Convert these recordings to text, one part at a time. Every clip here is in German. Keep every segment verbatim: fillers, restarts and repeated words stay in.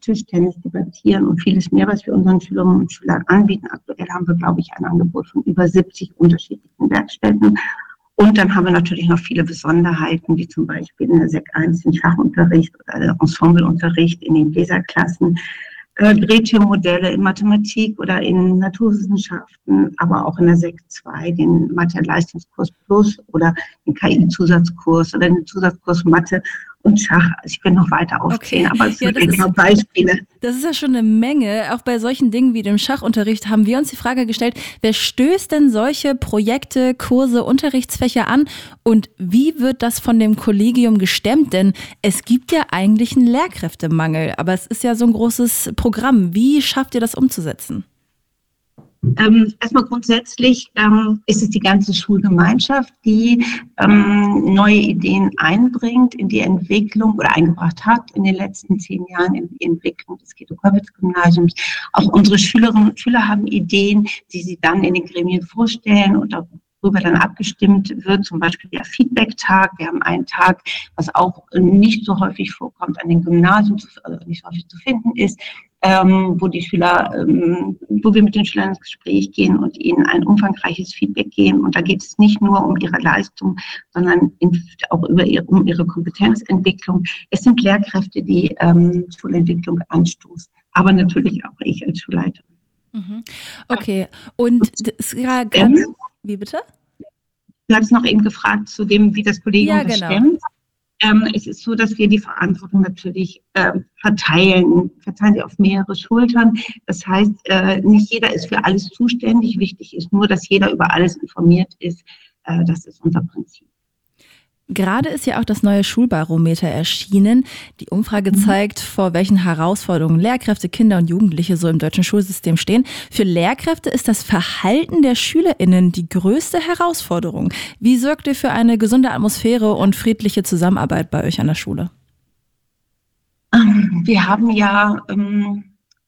Tischtennis, Debattieren und vieles mehr, was wir unseren Schülerinnen und Schülern anbieten. Aktuell haben wir, glaube ich, ein Angebot von über siebzig unterschiedlichen Werkstätten. Und dann haben wir natürlich noch viele Besonderheiten, wie zum Beispiel in der Sek eins den Schachunterricht oder der Ensembleunterricht in den Bläserklassen, äh, Gretchenmodelle in Mathematik oder in Naturwissenschaften, aber auch in der Sek zwei den Mathe-Leistungskurs Plus oder den K I-Zusatzkurs oder den Zusatzkurs Mathe und Schach. Also ich bin noch weiter aufzählen, Okay. aber es Ja, sind das ein paar ist- Beispiele. Das ist ja schon eine Menge. Auch bei solchen Dingen wie dem Schachunterricht haben wir uns die Frage gestellt, wer stößt denn solche Projekte, Kurse, Unterrichtsfächer an und wie wird das von dem Kollegium gestemmt? Denn es gibt ja eigentlich einen Lehrkräftemangel, aber es ist ja so ein großes Programm. Wie schafft ihr das umzusetzen? Ähm, erstmal grundsätzlich ähm, ist es die ganze Schulgemeinschaft, die ähm, neue Ideen einbringt in die Entwicklung oder eingebracht hat in den letzten zehn Jahren in die Entwicklung des Guido-Koppitz-Gymnasiums. Auch unsere Schülerinnen und Schüler haben Ideen, die sie dann in den Gremien vorstellen und darüber dann abgestimmt wird, zum Beispiel der Feedback-Tag. Wir haben einen Tag, was auch nicht so häufig vorkommt, an den Gymnasien, also nicht so häufig zu finden ist, Ähm, wo die Schüler, ähm, wo wir mit den Schülern ins Gespräch gehen und ihnen ein umfangreiches Feedback geben. Und da geht es nicht nur um ihre Leistung, sondern in, auch über ihre, um ihre Kompetenzentwicklung. Es sind Lehrkräfte, die ähm, Schulentwicklung anstoßen, aber natürlich auch ich als Schulleiterin. Mhm. Okay, und das, ja, Ähm, wie bitte? Du hast noch eben gefragt zu dem, wie das Kollegium Ja, das genau. stemmt. Ähm, es ist so, dass wir die Verantwortung natürlich äh, verteilen, verteilen sie auf mehrere Schultern. Das heißt, äh, nicht jeder ist für alles zuständig. Wichtig ist nur, dass jeder über alles informiert ist. Äh, das ist unser Prinzip. Gerade ist ja auch das neue Schulbarometer erschienen. Die Umfrage Mhm. zeigt, vor welchen Herausforderungen Lehrkräfte, Kinder und Jugendliche so im deutschen Schulsystem stehen. Für Lehrkräfte ist das Verhalten der SchülerInnen die größte Herausforderung. Wie sorgt ihr für eine gesunde Atmosphäre und friedliche Zusammenarbeit bei euch an der Schule? Ähm, wir haben ja, ähm,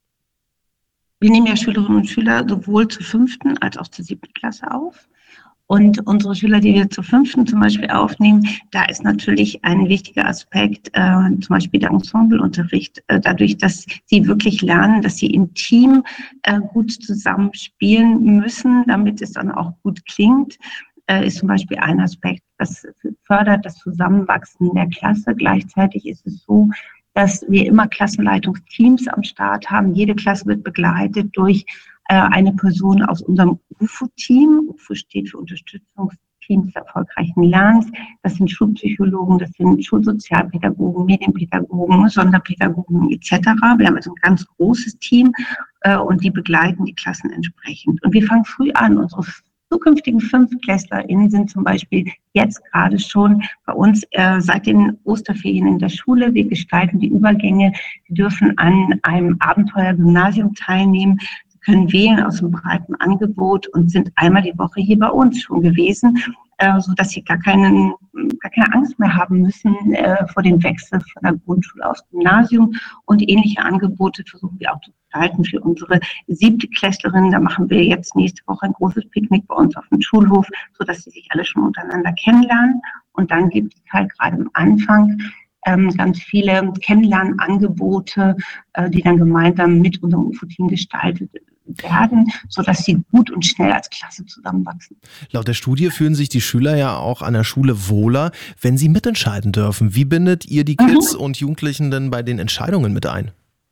wir nehmen ja Schülerinnen und Schüler sowohl zur fünften als auch zur siebten Klasse auf. Und unsere Schüler, die wir zur fünften zum Beispiel aufnehmen, da ist natürlich ein wichtiger Aspekt, äh, zum Beispiel der Ensembleunterricht, äh, dadurch, dass sie wirklich lernen, dass sie im Team äh, gut zusammenspielen müssen, damit es dann auch gut klingt, äh, ist zum Beispiel ein Aspekt, das fördert das Zusammenwachsen der Klasse. Gleichzeitig ist es so, dass wir immer Klassenleitungsteams am Start haben. Jede Klasse wird begleitet durch eine Person aus unserem U F O-Team. U F O steht für Unterstützungsteams des erfolgreichen Lernens. Das sind Schulpsychologen, das sind Schulsozialpädagogen, Medienpädagogen, Sonderpädagogen et cetera. Wir haben also ein ganz großes Team äh, und die begleiten die Klassen entsprechend. Und wir fangen früh an. Unsere zukünftigen FünftklässlerInnen sind zum Beispiel jetzt gerade schon bei uns äh, seit den Osterferien in der Schule. Wir gestalten die Übergänge. Sie dürfen an einem Abenteuer-Gymnasium teilnehmen, können wählen aus einem breiten Angebot und sind einmal die Woche hier bei uns schon gewesen, äh, so dass sie gar, keinen, gar keine Angst mehr haben müssen äh, vor dem Wechsel von der Grundschule aufs Gymnasium. Und ähnliche Angebote versuchen wir auch zu gestalten für unsere siebte Klässlerinnen. Da machen wir jetzt nächste Woche ein großes Picknick bei uns auf dem Schulhof, so dass sie sich alle schon untereinander kennenlernen. Und dann gibt es halt gerade am Anfang Ähm, ganz viele Kennenlernangebote, äh, die dann gemeinsam mit unserem U F O-Team gestaltet werden, sodass sie gut und schnell als Klasse zusammenwachsen. Laut der Studie fühlen sich die Schüler ja auch an der Schule wohler, wenn sie mitentscheiden dürfen. Wie bindet ihr die Kids mhm. und Jugendlichen denn bei den Entscheidungen mit ein?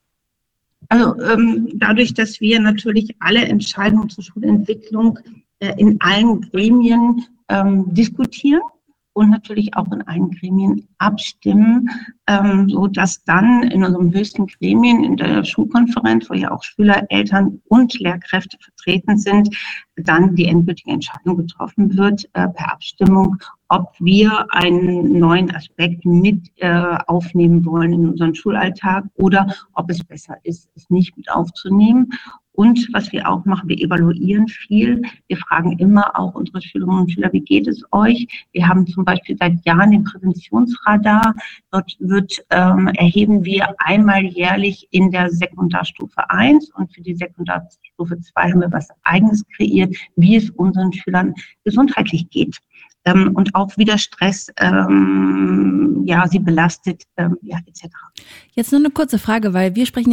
Also ähm, dadurch, dass wir natürlich alle Entscheidungen zur Schulentwicklung äh, in allen Gremien ähm, diskutieren, und natürlich auch in allen Gremien abstimmen, ähm, so dass dann in unserem höchsten Gremien, in der Schulkonferenz, wo ja auch Schüler, Eltern und Lehrkräfte vertreten sind, dann die endgültige Entscheidung getroffen wird äh, per Abstimmung, ob wir einen neuen Aspekt mit äh, aufnehmen wollen in unseren Schulalltag oder ob es besser ist, es nicht mit aufzunehmen. Und was wir auch machen, wir evaluieren viel. Wir fragen immer auch unsere Schülerinnen und Schüler, wie geht es euch? Wir haben zum Beispiel seit Jahren den Präventionsradar. Dort wird, ähm, erheben wir einmal jährlich in der Sekundarstufe eins und für die Sekundarstufe zwei haben wir was Eigenes kreiert, wie es unseren Schülern gesundheitlich geht. Ähm, und auch wie der Stress ähm, ja, sie belastet, ähm, ja, et cetera. Jetzt nur eine kurze Frage, weil wir sprechen